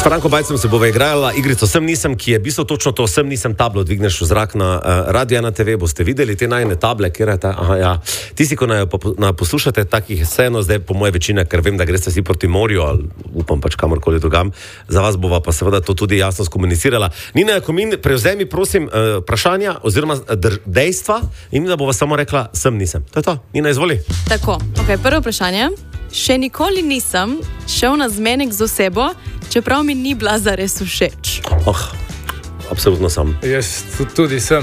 Franko Bajcem se bova igrala igrico Sem nisem, ki je v bistvu točno to, sem nisem tablo dvigneš v zrak na Radio 1 TV, boste videli te najne table, kjer je ta, tisti, ko poslušate takih sceno, zdaj po moje večine, ker vem, da greste si proti morju, ali upam pač kamorkoli drugam, za vas bova pa seveda to tudi jasno skomunicirala. Nina Jakomin, prevzemi prosim vprašanja oziroma dejstva in da bova samo rekla, sem nisem. To je to. Nina, izvoli. Tako, prvo vprašanje. Še nikoli nisem šel na zmenek z osebo, čeprav mi ni bila zares všeč. Absolutno sem. Jaz tudi sem.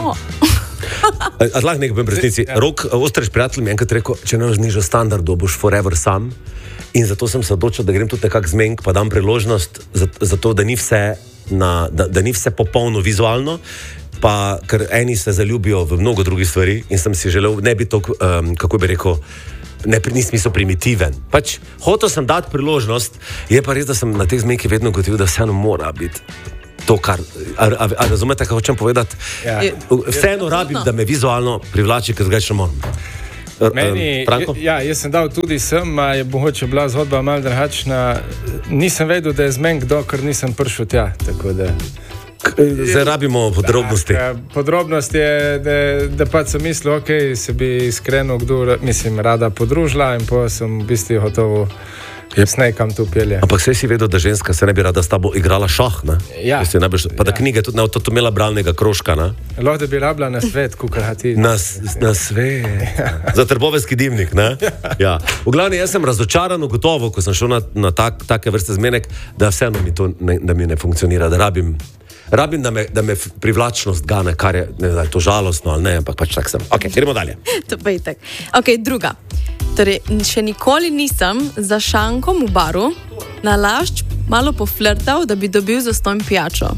Lahko nekaj povem resnici. Rok, Ostreš prijatelj mi je enkrat rekel, če ne zniža standardu, boš forever sam. In zato sem se odločil, da grem tudi nekak zmenk, pa dam priložnost za to, da ni vse popolno vizualno, pa ker eni se zaljubijo v mnogo drugih stvari in sem si želel, ne bi to, kako bi rekel, ni smisel primitiven. Pač, hotel sem dati priložnost, je pa res, da sem na teh zmenki vedno gotovil, da vseeno mora biti to, kar... A razumete, kaj hočem povedati? Ja. Vseeno rabim, da me vizualno privlači, ker drugače moram. Jaz sem dal tudi sem, a je mogoče bila zgodba malo drugačna. Nisem vedel, da je zmenk, dokler nisem prišel tja, tako da... Zdaj rabimo podrobnosti. Podrobnost je, da pač sem mislil, se bi iskreno rada podružila in pa sem v bistvu hotovo snejkam tu pelje. Ampak vse si vedel, da ženska se ne bi rada s tabo igrala šah, ne? Ja. Pa da knjige tudi ne to imela bralnega krožka, ne? Lahko da bi rabila na svet, kukaj ti. Na svet. Za Trboveljski dimnik, ne? Ja. V glavni, jaz sem razočaran, gotovo, ko sem šel na take vrste zmenek, da vseeno da mi ne funkcionira, da rabim, da me privlačnost gane, kar je, ne vem, to žalostno ali ne, ampak pač tak sem. Gremo dalje. To pa je tak. Druga. Torej, še nikoli nisem za šankom v baru nalašč malo poflirtal, da bi dobil zastonj pijačo.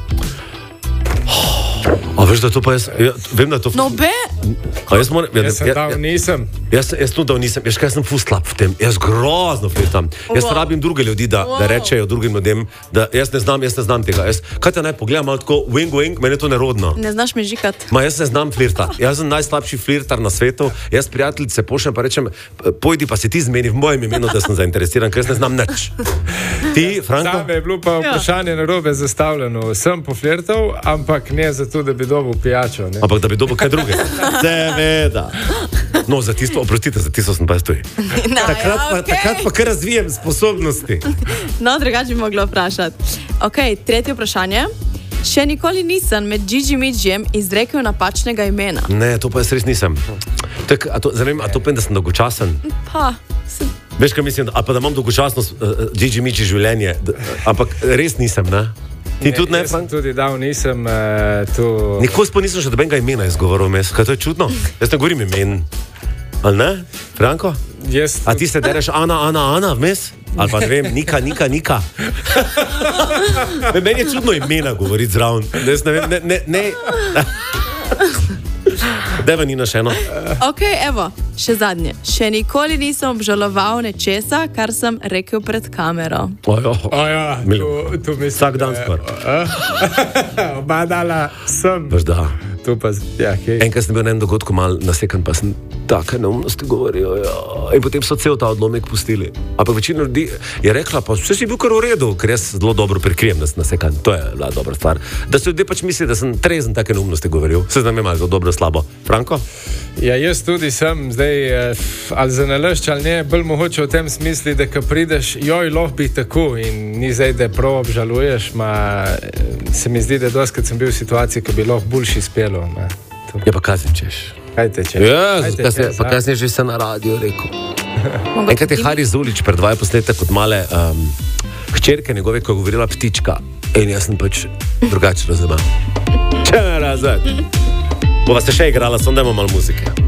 Veš, da to pa jaz... Vem, da to... Jaz sem dal nisem. Jaz tudi dal nisem. Jaz sem ful slab v tem. Jaz grozno flirtam. Jaz rabim druge ljudi, da rečejo drugim ljudem, da jaz ne znam tega. Kaj te naj pogledam malo tako wing, meni je to nerodno. Ne znaš me žikat. Jaz ne znam flirtati. Jaz sem najslabši flirtar na svetu. Jaz prijateljice pošljem pa rečem, pojdi pa se ti zmeni v mojem imenu, da sem zainteresiran, ker jaz ne znam nič. Ti, Franko? Zame je bilo pa vprašanje narobe zastavljeno. Sem poflirtal, ampak ne zato, da bi dobil pijačo. Ne? Ampak da bi dobil kaj druge. Seveda. No, za tisto, oprostite, za tisto sem pa jaz tuji. Takrat pa kar razvijem sposobnosti. No, drugače bi mogla vprašati. Tretje vprašanje. Še nikoli nisem med Gigi Midžijem izrekel napačnega imena. Ne, to pa jaz res nisem. A to povem, da sem dolgočasen? Veš, kaj mislim, pa da imam dolgočasnost Gigi Midži življenje, ampak res nisem, ne? Ti tudi ne, Frank? Jaz sem tudi dal, nisem tu... Nikoli sploh nisem še dobenega imena izgovoril mes. Kaj to je čudno? Jaz ne govorim imen. Ali ne, Franko? A ti se dereš Ana vmes? Ali pa ne vem, Nika. Meni je čudno imena govoriti zraven. Jaz ne vem, ne. Deva Nina še eno. Še zadnje. Še nikoli nisem obžaloval nečesa, kar sem rekel pred kamero. Tu mislim. Vsak dan skor. Obadala sem. Baš da. Enkrat sem bil na enem dogodku mal nasekan, pa sem take neumnosti govoril. In potem so cel ta odlomek pustili. Ampak večina ljudi je rekla, pa vse si bil kar v redu, ker jaz zelo dobro prikrijem, da sem nasekan. To je bila dobra stvar. Da se ljudje pač misli, da sem trezen take neumnosti govoril. Se znam je malo dobro, slabo. Franko? Ja, jaz tudi sem zdaj, ali za nalašč ali ne, bolj mogoče v tem smisli, da ko prideš, lahko bi tako in ni zdaj, da prav obžaluješ, se mi zdi, da doskrat sem bil v situaciji, ko bi lahko boljši spelo. Ja, pa kaj se češ? Kaj te češ? Pa kasneje že se na radio rekel. Enkrat je Hari Zulič predvajal posnetek od male hčerke njegove, ko je govorila ptička. In jaz sem pač drugače razumel. Če ne razumem. Bova se še igrala, samo dajmo malo muzike.